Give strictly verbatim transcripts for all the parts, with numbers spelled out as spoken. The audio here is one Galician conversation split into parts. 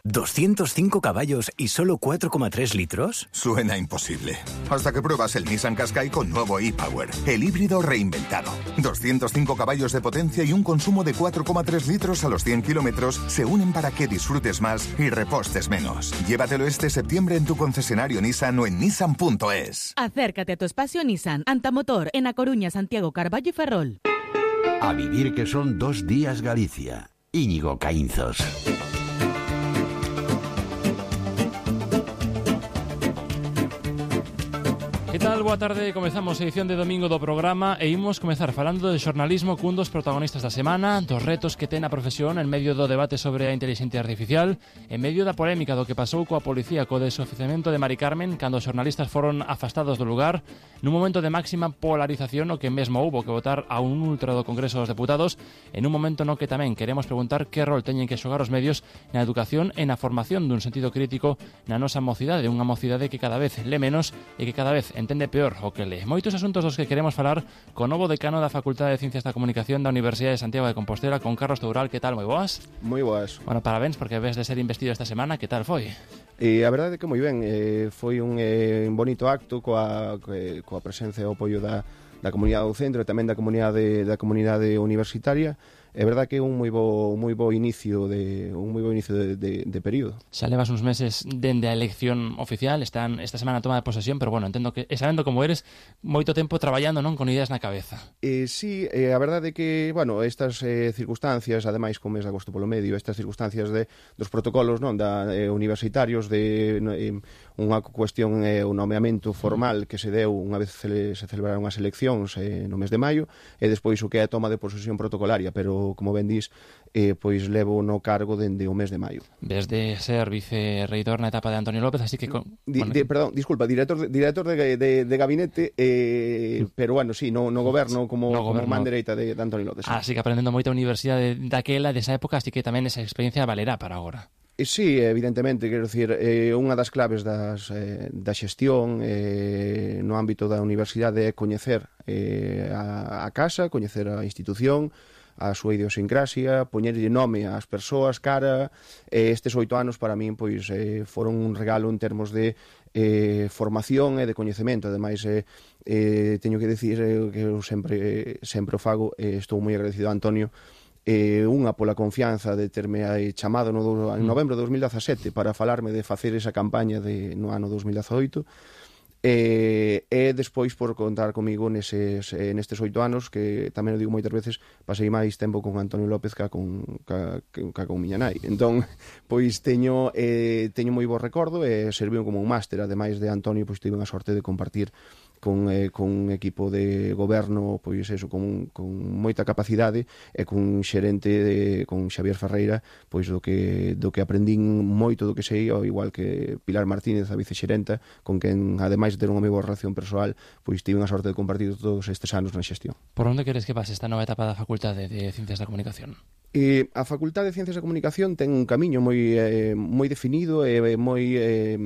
¿doscientos cinco caballos y solo cuatro coma tres litros? Suena imposible. Hasta que pruebas el Nissan Qashqai con nuevo e-Power, el híbrido reinventado. doscientos cinco caballos de potencia y un consumo de cuatro coma tres litros a los cien kilómetros se unen para que disfrutes más y repostes menos. Llévatelo este septiembre en tu concesionario Nissan o en nissan punto es. Acércate a tu espacio Nissan Antamotor en A Coruña, Santiago, Carballo y Ferrol. A vivir que son dos días Galicia. Íñigo Caínzos. Que tal? Boa tarde, comezamos a edición de domingo do programa e imos comezar falando de xornalismo cun dos protagonistas da semana, dos retos que ten a profesión en medio do debate sobre a inteligencia artificial, en medio da polémica do que pasou coa policía co desoficiamento de Mari Carmen cando os xornalistas foron afastados do lugar, nun momento de máxima polarización no que mesmo houbo que votar a un ultra do Congreso dos Deputados, en un momento no que tamén queremos preguntar que rol teñen que xogar os medios na educación e na formación dun sentido crítico na nosa mocidade, unha mocidade que cada vez le menos e que cada vez entende peor o que lee. Moitos asuntos dos que queremos falar co novo decano da Facultade de Ciencias da Comunicación da Universidade de Santiago de Compostela, con Carlos Toural. Que tal? Moi boas? Moi boas. Bueno, parabéns porque ves de ser investido esta semana. Que tal foi? E a verdade é que moi ben, eh, foi un eh, bonito acto coa, coa presencia e o apoio da, da comunidade do centro e tamén da comunidade da comunidade universitaria. É verdade que é un moi bo moi bo inicio de un moi bo inicio de, de, de período. Xa levas uns meses dende a elección oficial, están esta semana a toma de posesión, pero bueno, entendo que, e sabendo como eres, moito tempo traballando, non, con ideas na cabeza. Eh, sí, eh, a verdade é que, bueno, estas eh, circunstancias, ademais con mes de agosto polo medio, estas circunstancias de dos protocolos, non, da eh, universitarios de eh, unha cuestión é eh, un nomeamento formal que se deu unha vez se, se celebraron as eleccións eh, no mes de maio, e despois o que é a toma de posesión protocolaria, pero como ben dis, eh, pois levo no cargo dende o mes de maio. Desde ser vicerreitor na etapa de Antonio López, así que... Con... Di, bueno, de, perdón, disculpa, director de, director de, de, de gabinete, eh, pero bueno, sí, no, no goberno como, no goberno. como man dereita de, de Antonio López. Sí. Así que aprendendo moita a universidade daquela, desa época, así que tamén esa experiencia valerá para agora. Sí, evidentemente, quero dicir, eh, unha das claves das, eh, da xestión eh, no ámbito da universidade é coñecer eh, a, a casa, coñecer a institución, a súa idiosincrasia, poñerlle nome ás persoas, cara. Eh, estes oito anos para min pois eh, foron un regalo en termos de eh, formación e de coñecemento. Ademais, eh, eh, teño que dicir eh, que eu sempre, sempre o fago, eh, estou moi agradecido a Antonio, eh, unha pola confianza de terme chamado no, en novembro de dos mil dezasete para falarme de facer esa campaña de, no ano dos mil dezaoito, e, e despois por contar comigo neses, eh, nestes oito anos, que tamén o digo moitas veces, pasei máis tempo con Antonio López ca con, ca, ca con miña nai. Entón, pois teño eh, teño moi bo recordo e serviu como un máster. Ademais de Antonio, pois tive a sorte de compartir con, eh, con un equipo de goberno, pois eso, con, con moita capacidade, e con un xerente de, con Xavier Ferreira, pois do que do que aprendín moito do que sei, ao igual que Pilar Martínez, a vicexerenta, con quen, ademais de ter unha moi boa relación persoal, pois tive unha sorte de compartir todos estes anos na xestión. Por onde queres que pase esta nova etapa da Facultade de Ciencias da Comunicación? E a Facultade de Ciencias da Comunicación ten un camiño moi eh, moi definido e moi eh,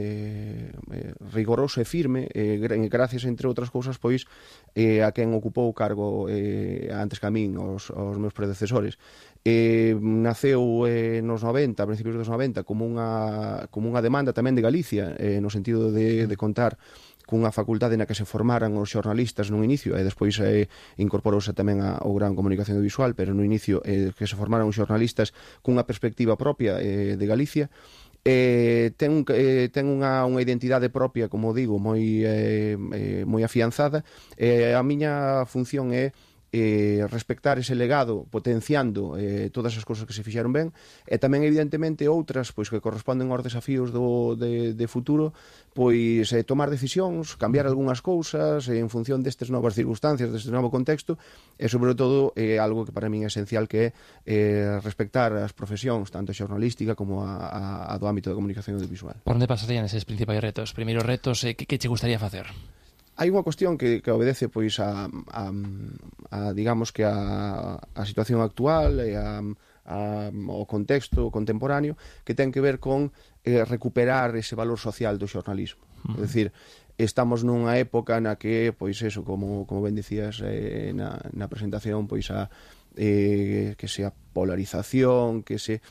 eh, rigoroso e firme, eh, gracias, entre outras cousas, pois eh, a quen ocupou o cargo eh, antes que a min, os, os meus predecesores. Eh, naceu eh, nos noventa, a principios dos noventa, como unha, como unha demanda tamén de Galicia, eh, no sentido de, de contar cunha facultade na que se formaran os xornalistas nun inicio, e despois eh, incorporouse tamén a, o Gran Comunicación Visual, pero no inicio eh, que se formaran os xornalistas cunha perspectiva propia eh, de Galicia. Eh, ten eh, ten unha, unha identidade propia, como digo, moi, eh, eh, moi afianzada. Eh, a miña función é eh, respectar ese legado, potenciando eh, todas as cousas que se fixeron ben, e tamén evidentemente outras pois que corresponden aos desafíos do, de, de futuro, pois eh, tomar decisións, cambiar algunhas cousas eh, en función destes novas circunstancias, deste novo contexto, e sobre todo eh, algo que para min é esencial, que é eh, respectar as profesións, tanto a xornalística como a, a, a do ámbito da comunicación audiovisual. Por onde pasarían eses principais retos? Primeiros retos, eh, que, que che gustaría facer? Hai unha cuestión que, que obedece pois a, a, a digamos que a, a situación actual e a, a, o contexto contemporáneo, que ten que ver con eh, recuperar ese valor social do xornalismo. Uh-huh. É dicir, estamos nunha época na que, pois eso, como, como ben dicías eh, na, na presentación, pois a eh, que se a polarización, que se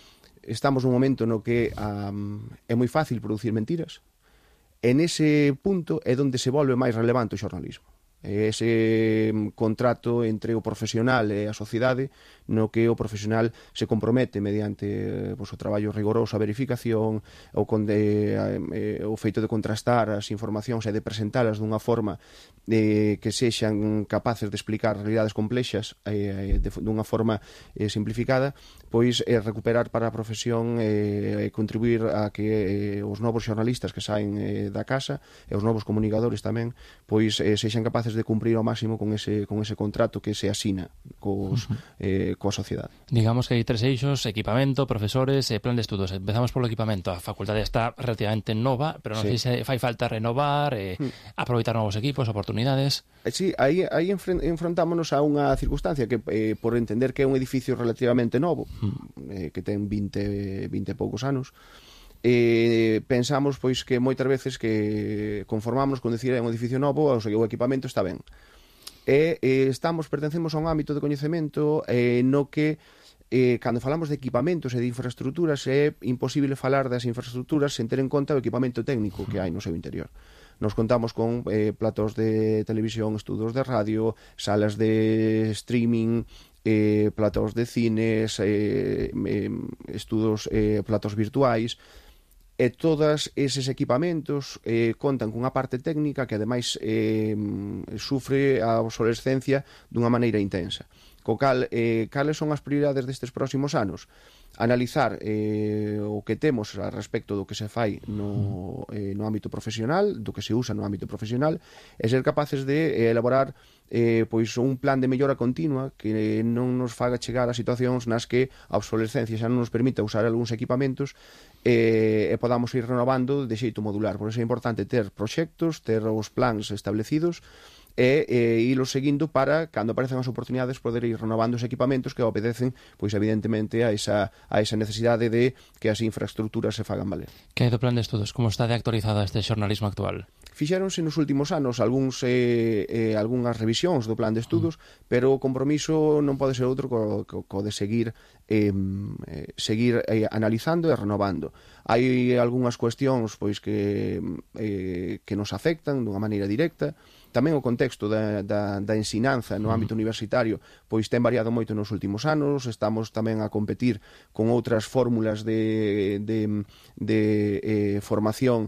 estamos nun momento no que um, é moi fácil producir mentiras, e nese punto é onde se volve máis relevante o xornalismo. Ese contrato entre o profesional e a sociedade no que o profesional se compromete mediante pois, o traballo rigoroso, a verificación, o, con de, eh, o feito de contrastar as informacións e de presentalas dunha forma eh, que sexan capaces de explicar realidades complexas eh, de, dunha forma eh, simplificada, pois eh, recuperar para a profesión e eh, contribuir a que eh, os novos xornalistas que saen eh, da casa e os novos comunicadores tamén pois eh, sexan capaces de cumprir ao máximo con ese, con ese contrato que se asina cos, uh-huh. eh, coa sociedade. Digamos que hai tres eixos: equipamento, profesores e plan de estudos. Empezamos polo equipamento. A facultade está relativamente nova, pero non sí. sei se fai falta renovar, eh, uh-huh. aproveitar novos equipos, oportunidades. Sí, aí, aí enfrontámonos a unha circunstancia que, eh, por entender que é un edificio relativamente novo, uh-huh. eh, que ten vinte, vinte e poucos anos, Eh, pensamos pois que moitas veces que conformamos con decir é un edificio novo, o sea, o equipamento está ben. E eh, estamos pertencemos a un ámbito de coñecemento eh, no que eh, cando falamos de equipamentos e de infraestructuras é imposible falar das infraestructuras sen ter en conta o equipamento técnico que hai no seu interior. Nos contamos con eh, platos de televisión, estudos de radio, salas de streaming, eh, platos de cines, eh, eh, estudos, eh, platos virtuais. E todos eses equipamentos eh, contan cunha parte técnica que ademais eh, sufre a obsolescencia dunha maneira intensa. Co cal, eh, cales son as prioridades destes próximos anos? Analizar eh, o que temos a respecto do que se fai no, eh, no ámbito profesional, do que se usa no ámbito profesional, e ser capaces de eh, elaborar eh, pois un plan de mellora continua que non nos faga chegar a situacións nas que a obsolescencia xa non nos permita usar algúns equipamentos e, e podamos ir renovando de xeito modular. Por iso é importante ter proxectos, ter os plans establecidos e, e irlos seguindo para, cando aparecen as oportunidades, poder ir renovando os equipamentos que obedecen, pois evidentemente, a esa, a esa necesidade de que as infraestructuras se fagan valer. Que é do plan de estudos? Como está de actualizado este xornalismo actual? Fixéronse nos últimos anos algúns, eh, eh, algunhas revisións do plan de estudos, mm. pero o compromiso non pode ser outro co, co, co de seguir eh, seguir eh, analizando e renovando. Hai algunhas cuestións pois que, eh, que nos afectan dunha maneira directa. Tamén o contexto da, da, da ensinanza no ámbito universitario pois ten variado moito nos últimos anos. Estamos tamén a competir con outras fórmulas de, de, de eh, formación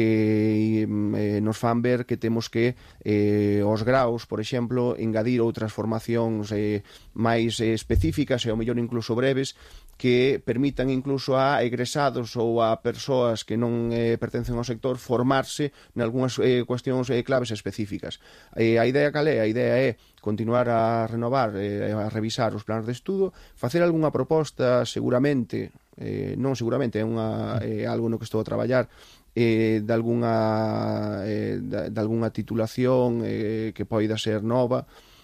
que eh, nos fan ver que temos que eh, os graos, por exemplo, engadir outras formacións eh, máis eh, específicas e ao mellor incluso breves que permitan incluso a egresados ou a persoas que non eh, pertencen ao sector formarse nalgúnas eh, cuestións eh, claves específicas. Eh, a idea cal é? A idea é continuar a renovar, eh, a revisar os planos de estudo, facer algunha proposta seguramente, eh, non seguramente, é unha, eh, algo no que estou a traballar, eh, de algunha eh, de, de algunha titulación eh, que poida ser nova,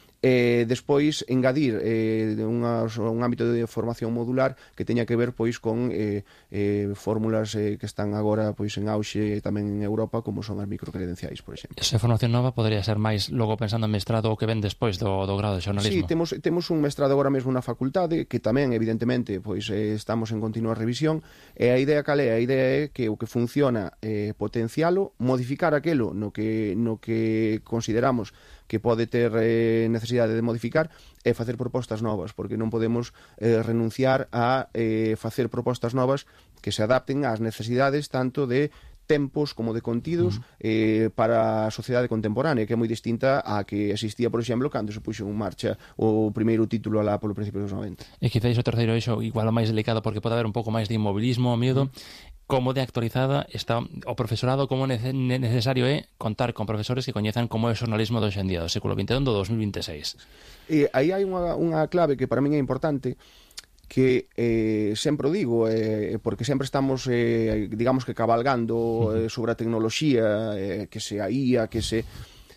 e despois engadir eh, unha, un ámbito de formación modular que teña que ver pois con eh, eh, fórmulas eh, que están agora pois en auxe tamén en Europa, como son as microcredenciais, por exemplo. Esa formación nova podría ser máis logo pensando en mestrado ou que ven despois do, do grado de xornalismo? Sí, temos, temos un mestrado agora mesmo na facultade que tamén, evidentemente, pois eh, estamos en continua revisión, e a idea cal é? A idea é que o que funciona eh, potencialo, modificar aquelo no que, no que consideramos que pode ter eh, necesidade de modificar e facer propostas novas, porque non podemos eh, renunciar a eh, facer propostas novas que se adapten ás necesidades tanto de tempos como de contidos eh, para a sociedade contemporánea, que é moi distinta a que existía, por exemplo, cando se puxo en marcha o primeiro título alá polo principio dos noventa. E quizáis o terceiro eixo igual o máis delicado, porque pode haber un pouco máis de inmobilismo, medo. Como de actualizada está o profesorado, como necesario é contar con profesores que coñezan como é o xornalismo do hoxendía, do século vinte e un do dos mil vinte e seis. E aí hai unha, unha clave que para min é importante, que eh, sempre o digo, eh, porque sempre estamos, eh, digamos que cabalgando eh, sobre a tecnoloxía, eh, que se a I A, que se...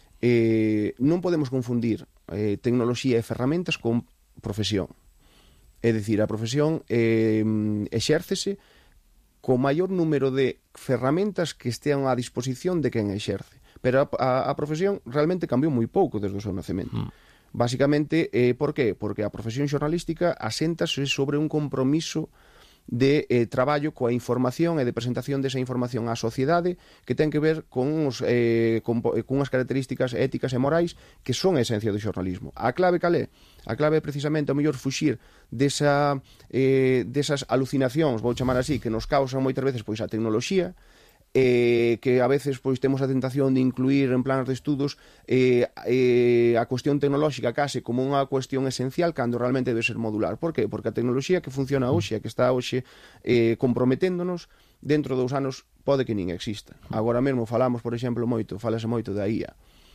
Eh, non podemos confundir eh, tecnoloxía e ferramentas con profesión. É dicir, a profesión eh, exércese co maior número de ferramentas que estean á disposición de quen exerce. Pero a, a, a profesión realmente cambiou moi pouco desde o seu nacemento. Mm. Básicamente, eh, por qué? Porque a profesión xornalística aséntase sobre un compromiso de eh, traballo coa información e de presentación desa información á sociedade que ten que ver con, os, eh, con, con unhas características éticas e morais que son a esencia do xornalismo. A clave cal é? A clave é precisamente o mellor fuxir desa, eh, desas alucinacións, vou chamar así, que nos causan moitas veces pois a tecnoloxía, eh, que a veces pois temos a tentación de incluir en planos de estudos eh, eh, a cuestión tecnolóxica case como unha cuestión esencial cando realmente debe ser modular. Por qué? Porque a tecnoloxía que funciona hoxe, a que está hoxe eh, comprometéndonos, dentro de dous anos pode que nin exista. Agora mesmo falamos, por exemplo, moito, falase moito da I A.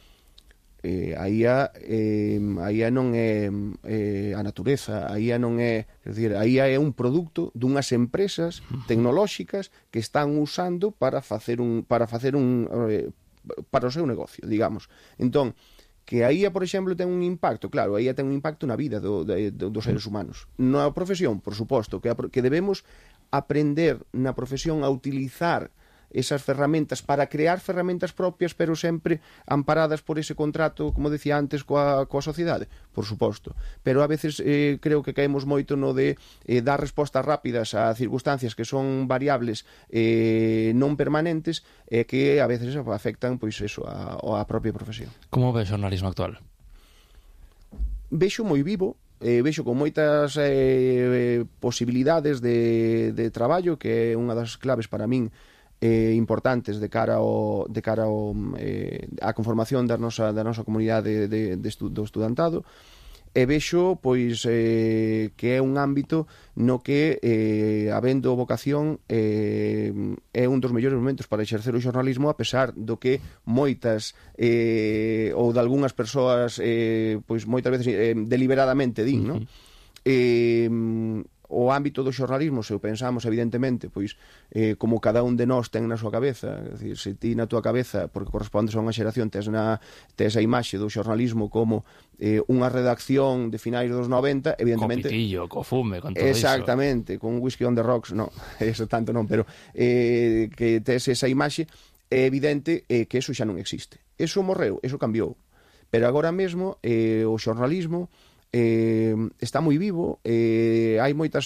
Eh, a I A eh, a I A non é eh, a natureza, a I A non é, é dicir, a I A é un produto dunhas empresas tecnolóxicas que están usando para facer un para facer un eh, para o seu negocio, digamos. Entón, que a I A, por exemplo, ten un impacto, claro, a I A ten un impacto na vida do, de, do, dos seres humanos. Na profesión, por suposto, que, a, que debemos aprender na profesión a utilizar esas ferramentas para crear ferramentas propias, pero sempre amparadas por ese contrato, como decía antes, coa, coa sociedade, por suposto. Pero a veces eh, creo que caemos moito no de eh, dar respostas rápidas a circunstancias que son variables eh, non permanentes e eh, que a veces afectan pois eso, a, a propia profesión. Como ve o xornalismo actual? Vexo moi vivo, eh, vexo con moitas eh, posibilidades de, de traballo, que é unha das claves para min Eh, importantes de cara ao, de cara ao, eh, a conformación da nosa, da nosa comunidade de, de estu, do estudantado, e vexo pois eh, que é un ámbito no que eh, habendo vocación eh, é un dos mellores momentos para exercer o xornalismo, a pesar do que moitas eh, ou de algunhas persoas eh, pois moitas veces eh, deliberadamente din, non? Eh, o ámbito do xornalismo, se o pensamos evidentemente, pois eh, como cada un de nós ten na súa cabeza, é dicir, se ti na túa cabeza, porque correspondes a unha xeración, tes, na, tes a imaxe do xornalismo como eh, unha redacción de finais dos noventa, evidentemente... Co pitillo, co fume, con todo exactamente, iso. Con whisky on the rocks, no, eso tanto non, pero eh, que tes esa imaxe, é evidente eh, que eso xa non existe. Eso morreu, eso cambiou. Pero agora mesmo eh, o xornalismo Eh, está moi vivo, eh, hai moitas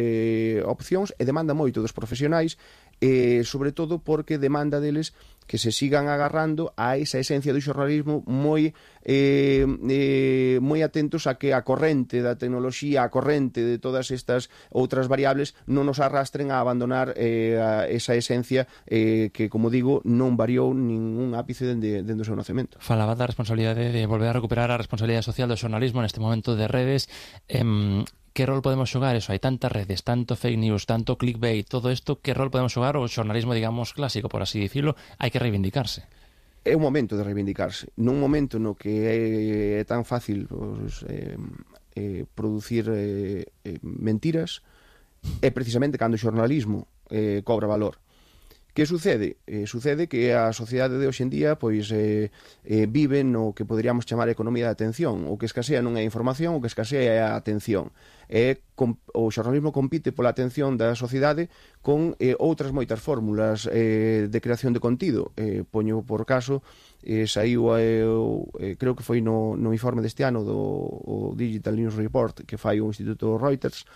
eh, opcións e demanda moito dos profesionais, eh, sobre todo porque demanda deles que se sigan agarrando a esa esencia do xornalismo moi eh, eh, moi atentos a que a corrente da tecnoloxía, a corrente de todas estas outras variables non nos arrastren a abandonar eh, a esa esencia eh, que, como digo, non variou ningún ápice dende, dende o seu nacemento. Falaba da responsabilidade de volver a recuperar a responsabilidade social do xornalismo neste momento de redes. Eh, que rol podemos xogar eso? Hai tantas redes, tanto fake news, tanto clickbait, todo isto, que rol podemos xogar o xornalismo, digamos, clásico, por así dicirlo? Hai que reivindicarse. É un momento de reivindicarse. Nun momento no que é, é tan fácil pues, eh, eh, producir eh, eh, mentiras, é precisamente cando o xornalismo eh, cobra valor. Que sucede? Eh, sucede que a sociedade de hoxendía pois, eh, eh, vive no que poderíamos chamar economía da atención. O que escasea non é a información, o que escasea é a atención. É, com, o xornalismo compite pola atención da sociedade con eh, outras moitas fórmulas eh, de creación de contido. Eh, poño por caso, eh, saiu, eh, eh, creo que foi no, no informe deste ano do o Digital News Report que fai o Instituto Reuters,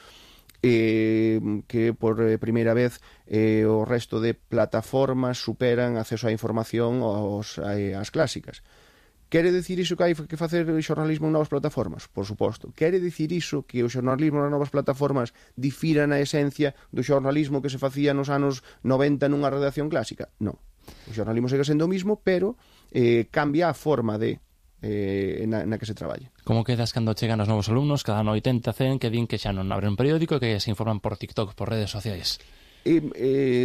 Eh, que por eh, primeira vez eh, o resto de plataformas superan acceso á información aos, eh, ás clásicas. Quere dicir iso que hai que facer xornalismo en novas plataformas? Por suposto. Quere dicir iso que o xornalismo nas novas plataformas difira na esencia do xornalismo que se facía nos anos noventa nunha redacción clásica? Non. O xornalismo segue sendo o mismo, pero eh, cambia a forma de Eh, na, na que se traballe. Como quedas cando chegan os novos alumnos cada ano oitenta, cen que din que xa non abren un periódico e que se informan por TikTok, por redes sociais? Eh, eh,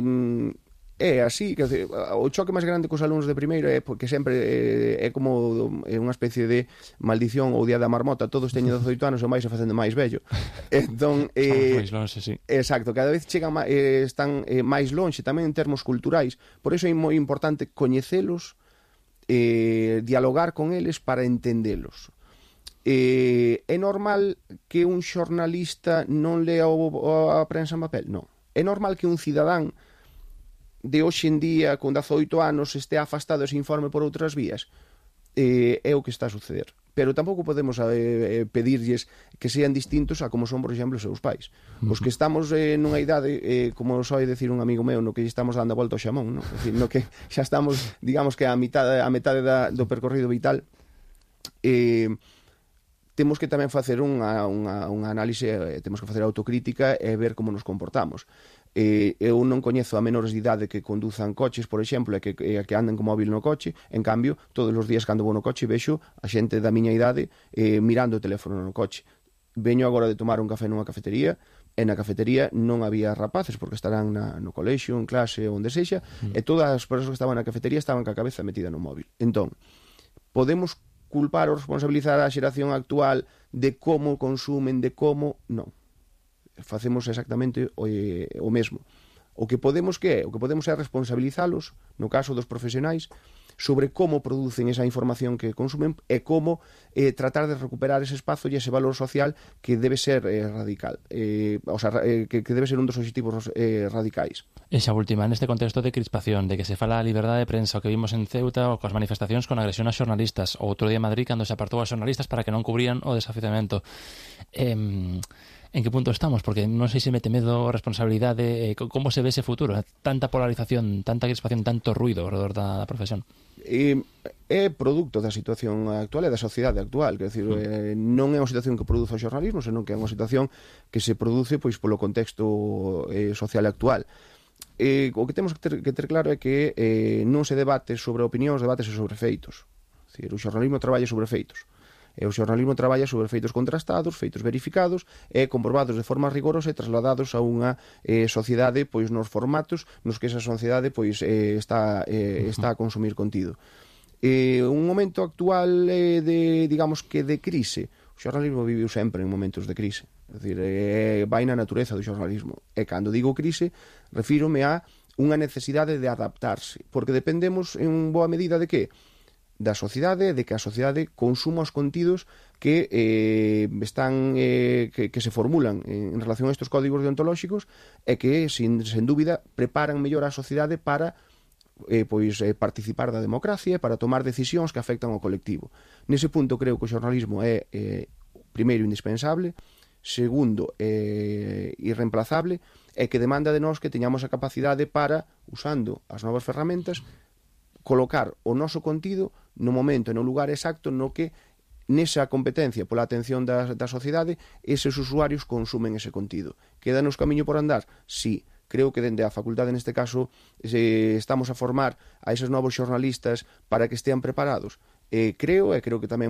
é así, que o choque máis grande cos alumnos de primeiro é porque sempre é, é como é unha especie de maldición ou día da marmota, todos teñen dezoito anos e máis se facendo máis vello. Entón, eh, máis longe, sí. Exacto, cada vez chegan eh, están eh, máis longe tamén en termos culturais, por iso é moi importante coñecelos, Eh, dialogar con eles para entendelos. Eh, é normal que un xornalista non lea o, a prensa en papel? Non. É normal que un cidadán de hoxe en día con dezoito anos este afastado e se informe por outras vías? eh, é o que está a suceder. Pero tampouco podemos eh, pedirlles que sean distintos a como son, por exemplo, os seus pais. Os que estamos eh, nunha idade, eh, como soe decir un amigo meu, no que estamos dando a volta ao xamón, no? É dicir, no que xa estamos, digamos que a mitad, a metade da, do percorrido vital, eh, temos que tamén facer unha, unha, unha análise, eh, temos que facer autocrítica e ver como nos comportamos. Eh, eu non coñezo a menores de idade que conduzan coches, por exemplo, e que, e que anden con móvil no coche. En cambio, todos os días cando vou no coche vexo a xente da miña idade eh, mirando o teléfono no coche. Veño agora de tomar un café nunha cafetería, e na cafetería non había rapaces porque estarán na, no colexio, en clase, onde sexa, mm. e todas as persoas que estaban na cafetería estaban ca cabeza metida no móvil. Entón, podemos culpar ou responsabilizar a xeración actual de como consumen, de como... Non. Facemos exactamente o, o mesmo. O que podemos que é? O que podemos é responsabilizalos, no caso dos profesionais, sobre como producen esa información que consumen e como eh, tratar de recuperar ese espazo e ese valor social que debe ser eh, radical, eh, o sea, eh, que, que debe ser un dos obxectivos eh, radicais. Esa última, neste contexto de crispación, de que se fala a liberdade de prensa, o que vimos en Ceuta, ou coas manifestacións con agresión a xornalistas, ou outro día en Madrid, cando se apartou a xornalistas para que non cubrían o desafiamento. Eh, en que punto estamos? Porque non sei se mete medo, responsabilidade, eh, como se ve ese futuro? Tanta polarización, tanta crispación, tanto ruido alrededor da, da profesión. É, é produto da situación actual e da sociedade actual, quer decir, eh, non é unha situación que produce o xornalismo, senón que é unha situación que se produce pois polo contexto eh, social actual. Eh, o que temos que ter, que ter claro é que eh, non se debate sobre opinións, debatese sobre feitos. É dicir, o xornalismo traballa sobre feitos. E o xornalismo traballa sobre feitos contrastados, feitos verificados e comprobados de forma rigorosa e trasladados a unha eh, sociedade pois nos formatos nos que esa sociedade pois eh, está eh, está a consumir contido. Eh, un momento actual eh, de, digamos que de crise. O xornalismo viviu sempre en momentos de crise. É dicir, eh, vai na natureza do xornalismo. E cando digo crise, refírome a unha necesidade de adaptarse, porque dependemos en boa medida de que? Da sociedade, de que a sociedade consuma os contidos que eh, están eh, que, que se formulan en, en relación a estes códigos deontolóxicos e que, sin, sen dúbida, preparan mellor a sociedade para eh, pois, eh, participar da democracia e para tomar decisións que afectan ao colectivo. Nese punto creo que o xornalismo é eh, primeiro indispensable, segundo eh, irreemplazable, e que demanda de nós que teñamos a capacidade para, usando as novas ferramentas, colocar o noso contido no momento e no lugar exacto no que nesa competencia pola atención da, da sociedade eses usuarios consumen ese contido. Quédanos camiño por andar? Sí. Creo que dende a facultade neste caso se estamos a formar a eses novos xornalistas para que estean preparados. Eh, creo e creo que tamén